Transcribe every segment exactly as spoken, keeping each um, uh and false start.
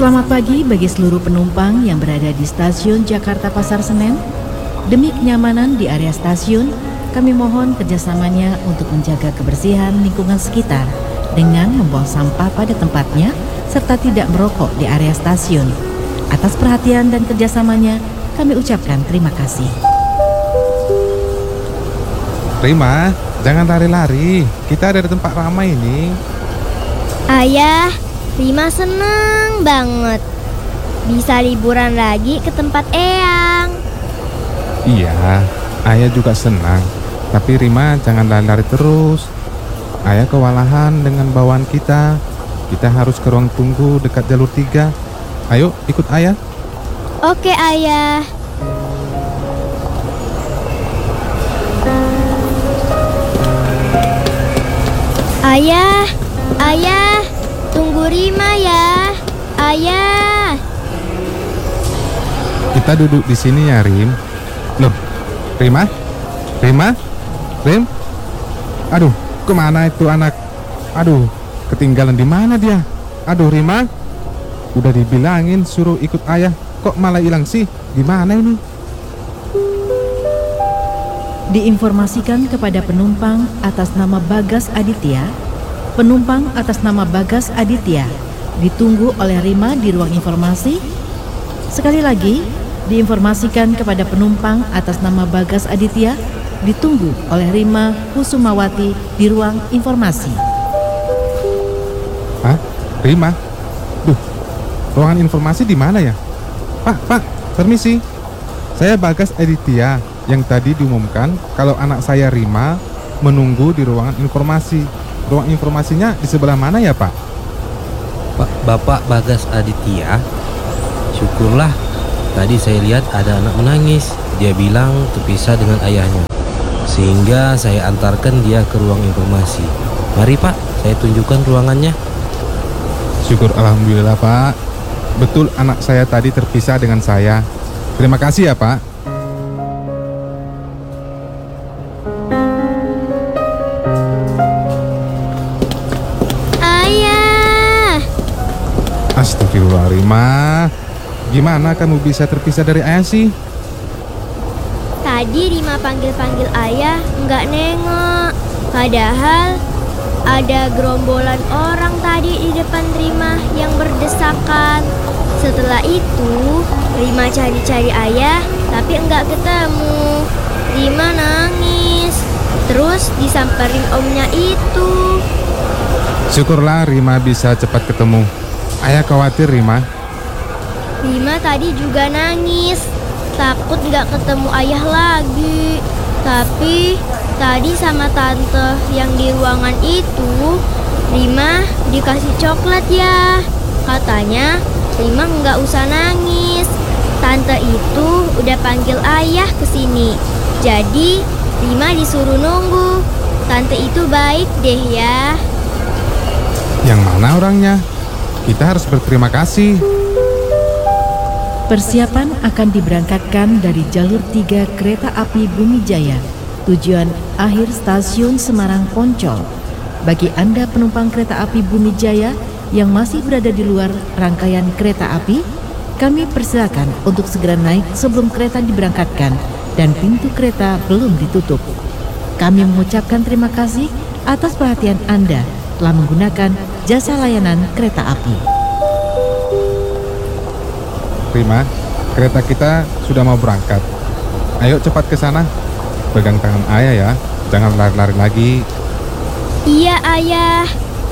Selamat pagi bagi seluruh penumpang yang berada di stasiun Jakarta Pasar Senen. Demi kenyamanan di area stasiun, kami mohon kerjasamanya untuk menjaga kebersihan lingkungan sekitar dengan membuang sampah pada tempatnya serta tidak merokok di area stasiun. Atas perhatian dan kerjasamanya, kami ucapkan terima kasih. Rima, jangan lari-lari. Kita ada di tempat ramai ini. Ayah, Rima senang banget bisa liburan lagi ke tempat Eyang. Iya, ayah juga senang. Tapi Rima jangan lari-lari terus. Ayah kewalahan dengan bawaan kita. Kita harus ke ruang tunggu dekat jalur tiga. Ayo ikut ayah. Oke ayah. Ayah, ayah, tunggu Rima ya, ayah. Kita duduk di sini ya, Rim. Loh, Rima? Rima? Rim? Aduh, kemana itu anak? Aduh, ketinggalan di mana dia? Aduh, Rima. Udah dibilangin suruh ikut ayah, kok malah hilang sih? Gimana ini? Diinformasikan kepada penumpang atas nama Bagas Aditya. Penumpang atas nama Bagas Aditya ditunggu oleh Rima di ruang informasi. Sekali lagi, diinformasikan kepada penumpang atas nama Bagas Aditya ditunggu oleh Rima Kusumawati di ruang informasi. Hah? Rima? Duh, ruangan informasi di mana ya? Pak, Pak, permisi. Saya Bagas Aditya yang tadi diumumkan kalau anak saya Rima menunggu di ruangan informasi. Ruang informasinya di sebelah mana ya, Pak? Pak, Bapak Bagas Aditya. Syukurlah, tadi saya lihat ada anak menangis. Dia bilang terpisah dengan ayahnya, sehingga saya antarkan dia ke ruang informasi. Mari Pak, saya tunjukkan ruangannya. Syukur alhamdulillah, Pak. Betul anak saya tadi terpisah dengan saya. Terima kasih ya, Pak. Astagfirullah, Rima. Gimana kamu bisa terpisah dari ayah sih? Tadi Rima panggil-panggil ayah, nggak nengok. Padahal ada gerombolan orang tadi di depan Rima yang berdesakan. Setelah itu, Rima cari-cari ayah, tapi nggak ketemu. Rima nangis. Terus disamperin omnya itu. Syukurlah Rima bisa cepat ketemu. Ayah khawatir, Rima. Rima tadi juga nangis, takut nggak ketemu ayah lagi. Tapi tadi sama tante yang di ruangan itu, Rima dikasih coklat ya. Katanya Rima nggak usah nangis. Tante itu udah panggil ayah ke sini. Jadi Rima disuruh nunggu. Tante itu baik deh ya. Yang mana orangnya? Kita harus berterima kasih. Persiapan akan diberangkatkan dari jalur tiga kereta api Bumi Jaya, tujuan akhir stasiun Semarang Poncol. Bagi Anda penumpang kereta api Bumi Jaya yang masih berada di luar rangkaian kereta api, kami persilakan untuk segera naik sebelum kereta diberangkatkan dan pintu kereta belum ditutup. Kami mengucapkan terima kasih atas perhatian Anda telah menggunakan jasa layanan kereta api. Rima, kereta kita sudah mau berangkat. Ayo cepat ke sana. Pegang tangan ayah ya, jangan lari-lari lagi. Iya ayah.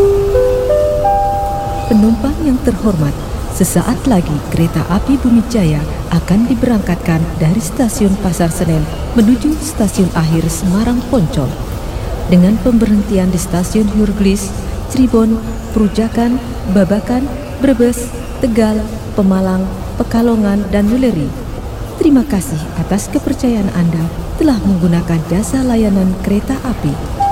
Penumpang yang terhormat, sesaat lagi kereta api Bumi Jaya akan diberangkatkan dari stasiun Pasar Senen menuju stasiun akhir Semarang Poncol. Dengan pemberhentian di stasiun Hurglis, Cirebon, Perujakan, Babakan, Brebes, Tegal, Pemalang, Pekalongan, dan Weleri. Terima kasih atas kepercayaan Anda telah menggunakan jasa layanan kereta api.